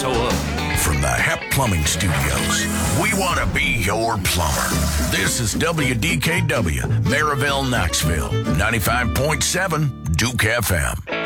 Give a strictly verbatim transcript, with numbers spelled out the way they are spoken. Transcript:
toe up. From the Hep Plumbing Studios, we want to be your plumber. This is W D K W, Maryville, Knoxville, ninety-five point seven Duke F M.